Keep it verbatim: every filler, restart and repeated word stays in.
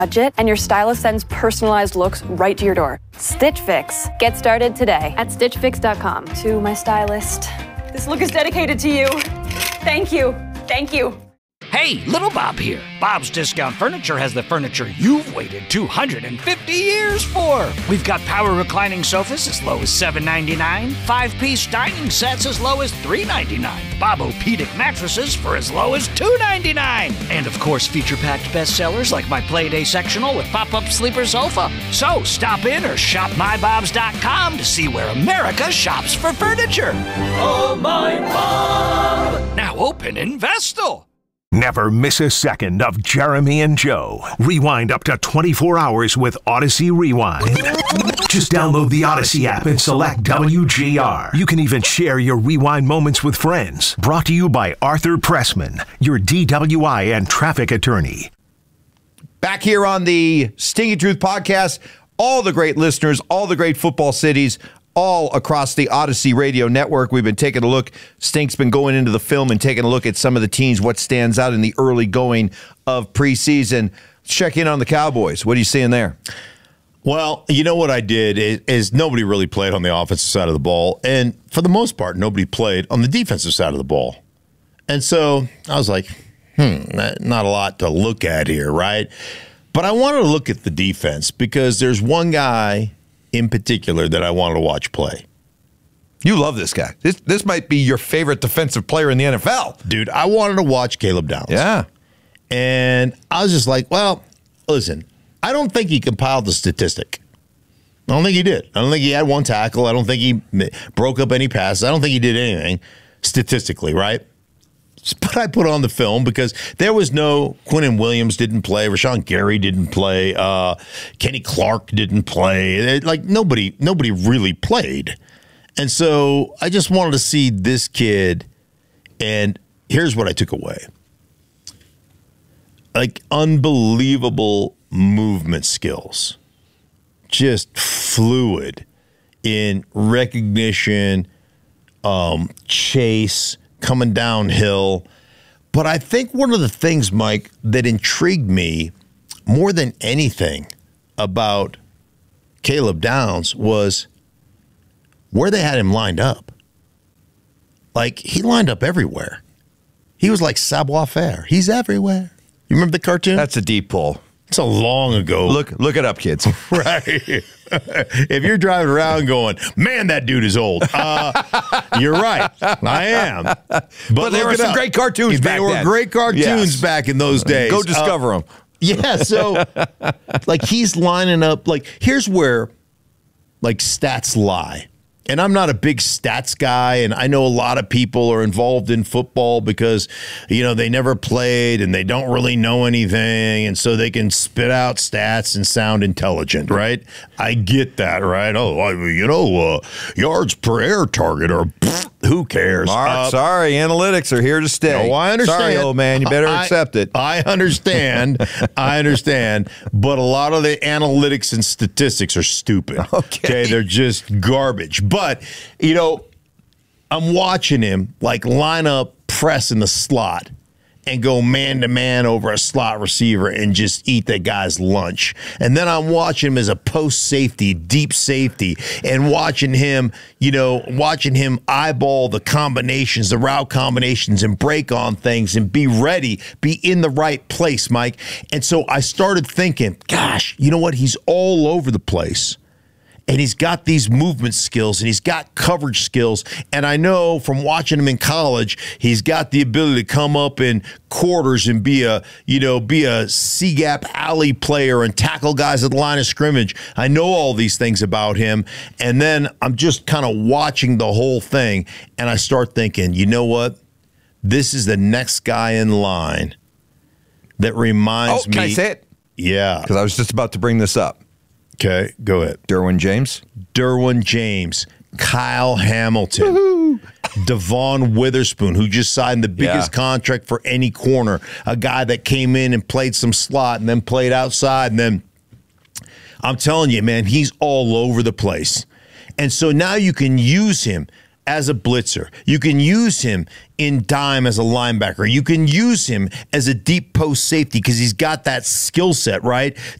budget, and your stylist sends personalized looks right to your door. Stitch Fix. Get started today at stitch fix dot com. To my stylist, this look is dedicated to you. Thank you. Thank you. Hey, Little Bob here. Bob's Discount Furniture has the furniture you've waited two hundred fifty years for. We've got power reclining sofas as low as seven ninety-nine, five-piece dining sets as low as three ninety-nine, Bob-O-Pedic mattresses for as low as two ninety-nine, and of course feature-packed bestsellers like my Playday sectional with pop-up sleeper sofa. So stop in or shop my bobs dot com to see where America shops for furniture. Oh, my Bob! Now open in Vestal. Never miss a second of Jeremy and Joe. Rewind up to twenty-four hours with Odyssey Rewind. Just download the Odyssey app and select W G R. You can even share your rewind moments with friends. Brought to you by Arthur Pressman, your D W I and traffic attorney. Back here on the Stinky Truth podcast, all the great listeners, all the great football cities, all across the Odyssey Radio Network. We've been taking a look. Stink's been going into the film and taking a look at some of the teams, what stands out in the early going of preseason. Let's check in on the Cowboys. What are you seeing there? Well, you know what I did is, is nobody really played on the offensive side of the ball. And for the most part, nobody played on the defensive side of the ball. And so I was like, hmm, not a lot to look at here, right? But I wanted to look at the defense because there's one guy in particular that I wanted to watch play. You love this guy. This this might be your favorite defensive player in the N F L. Dude, I wanted to watch Caleb Downs. Yeah. And I was just like, well, listen, I don't think he compiled the statistic. I don't think he did. I don't think he had one tackle. I don't think he broke up any passes. I don't think he did anything statistically, right? But I put on the film because there was no Quinnen Williams didn't play, Rashawn Gary didn't play, uh, Kenny Clark didn't play. Like nobody, nobody really played, and so I just wanted to see this kid. And here's what I took away: like unbelievable movement skills, just fluid in recognition, um, chase. Coming downhill. But I think one of the things, Mike, that intrigued me more than anything about Caleb Downs was where they had him lined up. Like, he lined up everywhere. He was like savoir-faire. He's everywhere. You remember the cartoon? That's a deep pull. So long ago. Look, look it up, kids. Right. If you're driving around going, man, that dude is old. Uh, you're right. I am. But, but there were some up. great cartoons there back then. There were great cartoons yes. back in those days. Go discover uh, them. Yeah. So, like, he's lining up. Like, here's where, like, stats lie. And I'm not a big stats guy, and I know a lot of people are involved in football because, you know, they never played and they don't really know anything, and so they can spit out stats and sound intelligent, right? I get that, right? Oh, I, you know, uh, yards per air target, or pfft, who cares? Mark, uh, sorry, analytics are here to stay. Oh, I understand. Sorry, old man, you better I, accept it. I understand. I understand. But a lot of the analytics and statistics are stupid. Okay. okay, they're just garbage. But, you know, I'm watching him, like, line up, press in the slot, and go man-to-man over a slot receiver and just eat that guy's lunch. And then I'm watching him as a post safety, deep safety, and watching him, you know, watching him eyeball the combinations, the route combinations, and break on things and be ready, be in the right place, Mike. And so I started thinking, gosh, you know what? He's all over the place. And he's got these movement skills, and he's got coverage skills. And I know from watching him in college, he's got the ability to come up in quarters and be a, you know, be a C-gap alley player and tackle guys at the line of scrimmage. I know all these things about him. And then I'm just kind of watching the whole thing, and I start thinking, you know what? This is the next guy in line that reminds oh, me. Can I say it? Yeah. Because I was just about to bring this up. Okay, go ahead. Derwin James. Derwin James. Kyle Hamilton. Woo-hoo. Devon Witherspoon, who just signed the biggest yeah. contract for any corner. A guy that came in and played some slot and then played outside. And then, I'm telling you, man, he's all over the place. And so now you can use him as a blitzer. You can use him in dime as a linebacker. You can use him as a deep post safety because he's got that skill set, right?